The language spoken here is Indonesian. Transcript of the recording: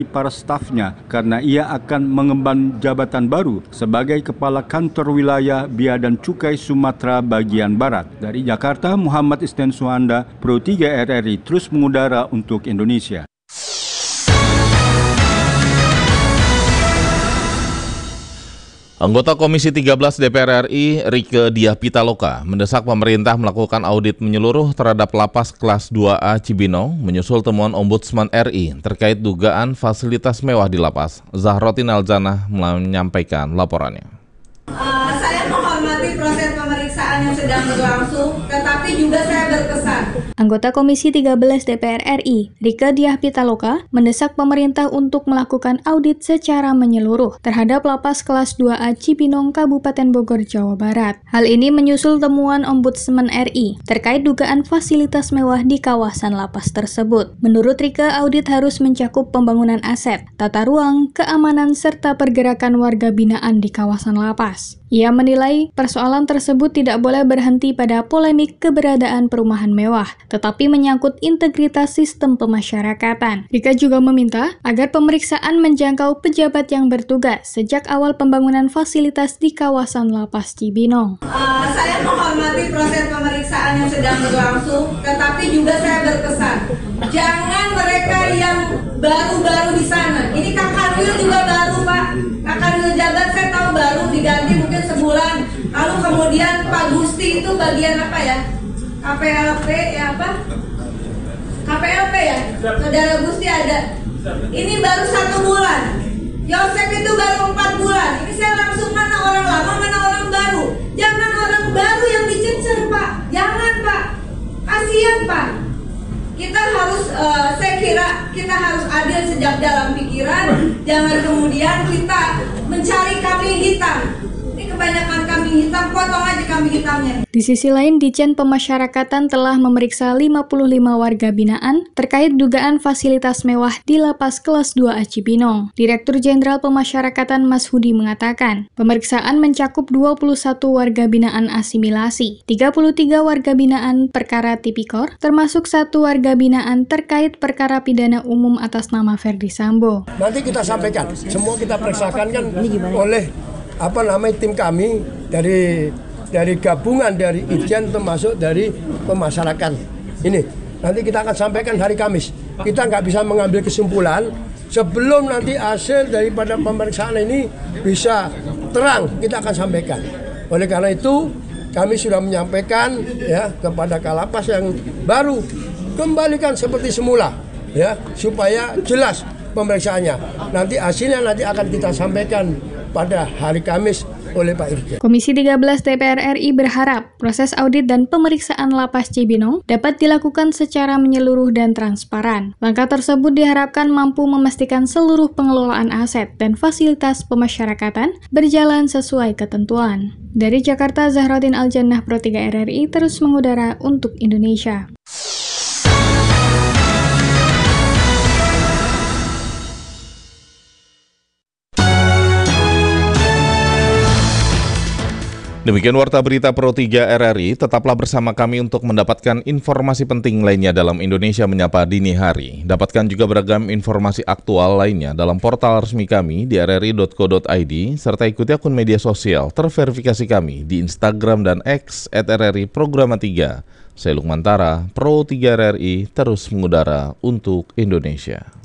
para stafnya karena ia akan mengemban jabatan baru sebagai Kepala Kantor Wilayah Bea dan Cukai Sumatera Bagian Barat. Dari Jakarta, Muhammad Isnen Suhanda, Pro 3 RRI terus mengudara untuk Indonesia. Anggota Komisi 13 DPR RI, Rieke Diah Pitaloka, mendesak pemerintah melakukan audit menyeluruh terhadap lapas kelas 2A Cibinong menyusul temuan Ombudsman RI terkait dugaan fasilitas mewah di lapas. Zahrotin Aljannah menyampaikan laporannya. Saya menghormati proses pemeriksaan yang sedang berlangsung, tetapi juga saya berpesan. Anggota Komisi 13 DPR RI, Rieke Diah Pitaloka, mendesak pemerintah untuk melakukan audit secara menyeluruh terhadap lapas kelas 2A Cibinong, Kabupaten Bogor, Jawa Barat. Hal ini menyusul temuan Ombudsman RI terkait dugaan fasilitas mewah di kawasan lapas tersebut. Menurut Rieke, audit harus mencakup pembangunan aset, tata ruang, keamanan, serta pergerakan warga binaan di kawasan lapas. Ia menilai persoalan tersebut tidak boleh berhenti pada polemik keberadaan perumahan mewah, tetapi menyangkut integritas sistem pemasyarakatan. Rieke juga meminta agar pemeriksaan menjangkau pejabat yang bertugas sejak awal pembangunan fasilitas di kawasan lapas Cibinong. Saya menghormati proses pemeriksaan yang sedang berlangsung, tetapi juga saya berpesan, jangan mereka yang baru-baru di sana. Ini Kakak Wil juga baru, Pak. Kakak Wil Jagat saya tahu baru diganti mungkin sebulan. Lalu kemudian Pak Gusti itu bagian apa ya? KPLP ya apa? KPLP ya? Saudara Gusti ada. Ini baru 1 bulan. Yosep itu baru 4 bulan. Ini saya langsung mana orang lama, mana orang baru. Jangan orang baru yang dicecer, Pak. Jangan, Pak. Kasihan, Pak. Kita harus, saya kira kita harus adil sejak dalam pikiran. Jangan kemudian kita mencari kambing hitam. Ini kebanyakan kambing hitam, potong aja kambing hitamnya. Di sisi lain, Ditjen Pemasyarakatan telah memeriksa 55 warga binaan terkait dugaan fasilitas mewah di lapas kelas 2A Cibinong. Direktur Jenderal Pemasyarakatan Mas Hudi mengatakan, pemeriksaan mencakup 21 warga binaan asimilasi, 33 warga binaan perkara tipikor, termasuk 1 warga binaan terkait perkara pidana umum atas nama Ferdi Sambo. Nanti kita sampaikan, semua kita periksakan kan oleh tim kami dari gabungan dari Itjen termasuk dari pemasyarakat ini. Nanti kita akan sampaikan hari Kamis. Kita nggak bisa mengambil kesimpulan sebelum nanti hasil daripada pemeriksaan ini bisa terang, kita akan sampaikan. Oleh karena itu kami sudah menyampaikan ya kepada Kalapas yang baru, kembalikan seperti semula ya supaya jelas pemeriksaannya. Nanti hasilnya nanti akan kita sampaikan pada hari Kamis oleh Pak Irjen. Komisi 13 DPR RI berharap proses audit dan pemeriksaan lapas Cibinong dapat dilakukan secara menyeluruh dan transparan. Langkah tersebut diharapkan mampu memastikan seluruh pengelolaan aset dan fasilitas pemasyarakatan berjalan sesuai ketentuan. Dari Jakarta, Zahrotin Aljannah, Pro 3 RRI terus mengudara untuk Indonesia. Demikian Warta Berita Pro 3 RRI, tetaplah bersama kami untuk mendapatkan informasi penting lainnya dalam Indonesia Menyapa Dini Hari. Dapatkan juga beragam informasi aktual lainnya dalam portal resmi kami di rri.co.id, serta ikuti akun media sosial terverifikasi kami di Instagram dan X @RRI Programa 3. Saya Lukman Tara, Pro 3 RRI, terus mengudara untuk Indonesia.